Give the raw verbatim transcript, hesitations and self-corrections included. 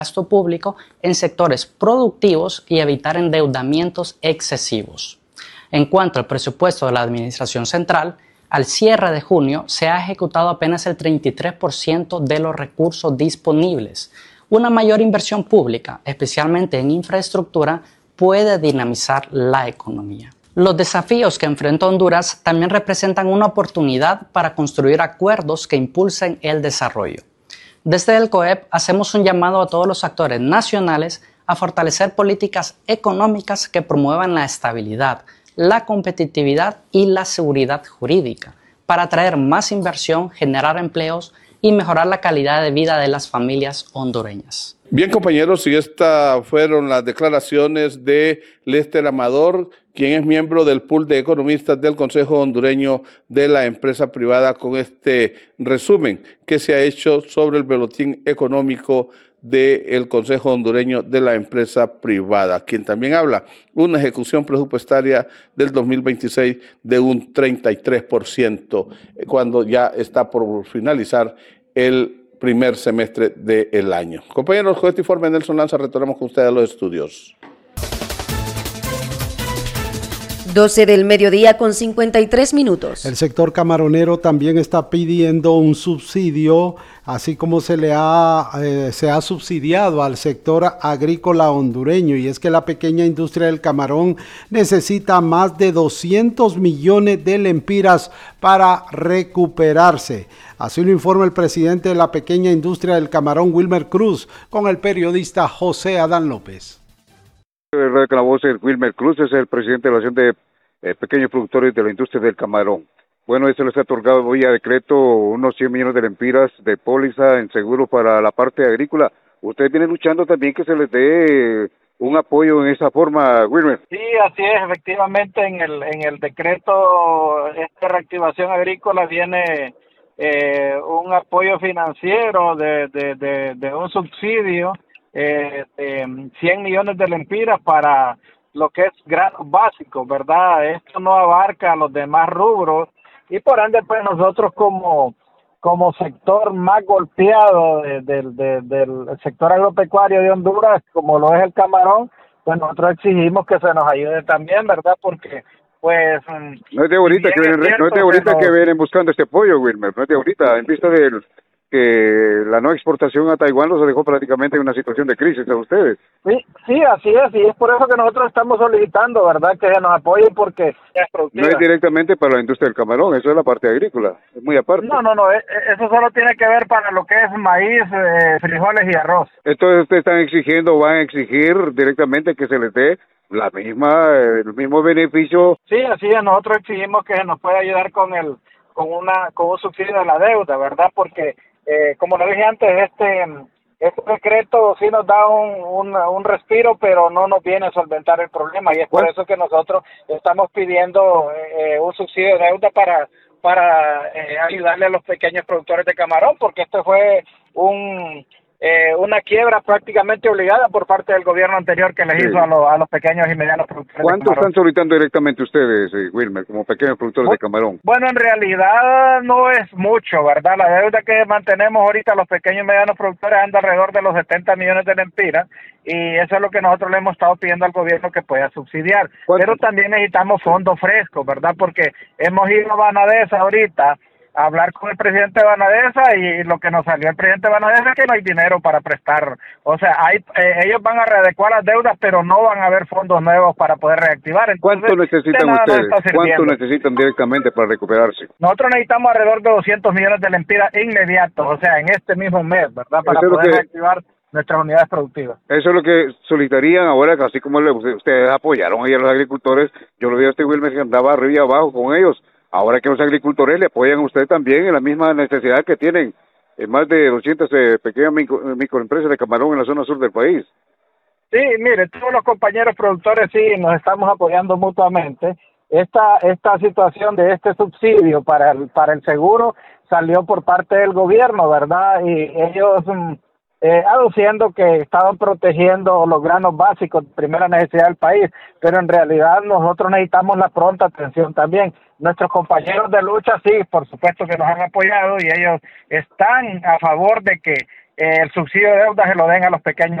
gasto público en sectores productivos y evitar endeudamientos excesivos. En cuanto al presupuesto de la Administración Central, al cierre de junio se ha ejecutado apenas el treinta y tres por ciento de los recursos disponibles. Una mayor inversión pública, especialmente en infraestructura, puede dinamizar la economía. Los desafíos que enfrenta Honduras también representan una oportunidad para construir acuerdos que impulsen el desarrollo. Desde el C O E P hacemos un llamado a todos los actores nacionales a fortalecer políticas económicas que promuevan la estabilidad, la competitividad y la seguridad jurídica para atraer más inversión, generar empleos y mejorar la calidad de vida de las familias hondureñas. Bien, compañeros, y estas fueron las declaraciones de Lester Amador, quien es miembro del pool de economistas del Consejo Hondureño de la Empresa Privada, con este resumen que se ha hecho sobre el boletín económico del Consejo Hondureño de la Empresa Privada, quien también habla una ejecución presupuestaria del dos mil veintiséis de un treinta y tres por ciento, cuando ya está por finalizar el primer semestre del año. Compañeros, con este informe Nelson Lanza retornamos con ustedes a los estudios. doce del mediodía con cincuenta y tres minutos. El sector camaronero también está pidiendo un subsidio, así como se le ha, eh, se ha subsidiado al sector agrícola hondureño, y es que la pequeña industria del camarón necesita más de doscientos millones de lempiras para recuperarse. Así lo informa el presidente de la pequeña industria del camarón, Wilmer Cruz, con el periodista José Adán López. Es verdad que la voz es Wilmer Cruz, es el presidente de la Asociación de eh, Pequeños Productores de la Industria del Camarón. Bueno, eso les ha otorgado hoy a decreto unos cien millones de lempiras de póliza en seguro para la parte agrícola. Ustedes vienen luchando también que se les dé un apoyo en esa forma, Wilmer. Sí, así es, efectivamente en el en el decreto esta reactivación agrícola viene eh, un apoyo financiero de, de, de, de un subsidio Eh, eh, cien millones de lempiras para lo que es granos básicos, ¿verdad? Esto no abarca a los demás rubros y por ende pues nosotros como como sector más golpeado de, de, de, del sector agropecuario de Honduras, como lo es el camarón, pues nosotros exigimos que se nos ayude también, ¿verdad? Porque pues no es de ahorita que vienen, no es de ahorita que vienen buscando este apoyo, Wilmer, no es de ahorita, en vista del que la no exportación a Taiwán los dejó prácticamente en una situación de crisis a ustedes. Sí, sí, así es, y es por eso que nosotros estamos solicitando, ¿verdad?, que se nos apoyen porque es productiva. No es directamente para la industria del camarón, eso es la parte agrícola, es muy aparte. No, no, no, eso solo tiene que ver para lo que es maíz, eh, frijoles y arroz. Entonces ustedes están exigiendo, van a exigir directamente que se les dé la misma, el mismo beneficio. Sí, así es, nosotros exigimos que se nos pueda ayudar con el, con una, con un subsidio de la deuda, ¿verdad?, porque Eh, como lo dije antes, este este decreto sí nos da un, un, un respiro, pero no nos viene a solventar el problema, y es por eso que nosotros estamos pidiendo eh, un subsidio de deuda para para eh, ayudarle a los pequeños productores de camarón, porque esto fue un eh, una quiebra prácticamente obligada por parte del gobierno anterior que les sí. hizo a, lo, a los pequeños y medianos productores. ¿Cuánto de están solicitando directamente ustedes, eh, Wilmer, como pequeños productores bueno, de camarón? Bueno, en realidad no es mucho, ¿verdad? La deuda que mantenemos ahorita los pequeños y medianos productores anda alrededor de los setenta millones de lempiras, y eso es lo que nosotros le hemos estado pidiendo al gobierno que pueda subsidiar. Pero también necesitamos fondos frescos, ¿verdad? Porque hemos ido a Banadesa ahorita a hablar con el presidente de Banadesa, y lo que nos salió el presidente de Banadesa es que no hay dinero para prestar. O sea, hay eh, ellos van a readecuar las deudas, pero no van a haber fondos nuevos para poder reactivar. Entonces, ¿cuánto necesitan ustedes? ¿Cuánto necesitan directamente para recuperarse? Nosotros necesitamos alrededor de doscientos millones de lempiras inmediatos, o sea, en este mismo mes, ¿verdad? Para poder que... reactivar nuestras unidades productivas. Eso es lo que solicitarían ahora, así como ustedes apoyaron ahí a los agricultores. Yo lo vi a este Wilmer que andaba arriba y abajo con ellos. Ahora que los agricultores le apoyan a usted también en la misma necesidad que tienen en más de doscientas eh, pequeñas micro, microempresas de camarón en la zona sur del país. Sí, mire, todos los compañeros productores sí nos estamos apoyando mutuamente. Esta esta situación de este subsidio para el, para el seguro salió por parte del gobierno, ¿verdad? Y ellos eh, aduciendo que estaban protegiendo los granos básicos de primera necesidad del país, pero en realidad nosotros necesitamos la pronta atención también. Nuestros compañeros de lucha sí, por supuesto que nos han apoyado, y ellos están a favor de que eh, el subsidio de deuda se lo den a los pequeños